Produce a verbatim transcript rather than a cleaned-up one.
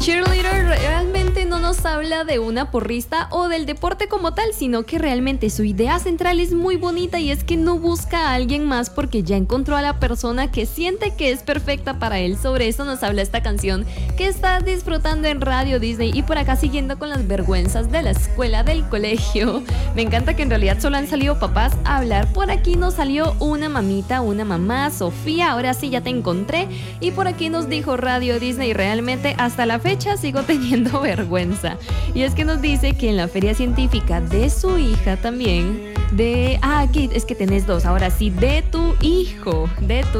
cheerleader realmente no nos habla de una porrista o del deporte como tal, sino que realmente su idea central es muy bonita y es que no busca a alguien más porque ya encontró a la persona que siente que es perfecta para él. Sobre eso nos habla esta canción que está disfrutando en Radio Disney. Y por acá siguiendo con las vergüenzas de la escuela, del colegio, me encanta que en realidad solo han salido papás a hablar. Por aquí nos salió una mamita, una mamá, Sofía, ahora sí ya te encontré. Y por aquí nos dijo Radio Disney, realmente hasta la fecha sigo teniendo vergüenza. Y es que nos dice que en la feria científica de su hija también, de... Ah, aquí es que tenés dos, ahora sí, de tu hijo, de tu